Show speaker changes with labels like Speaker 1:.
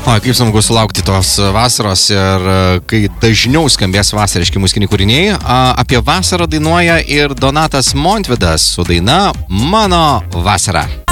Speaker 1: O, kaip smagu sulaukti tos vasaros ir kai dažniau skambės vasariški muzikiniai kūriniai. Apie vasarą dainuoja ir Donatas Montvydas su daina Mano vasara.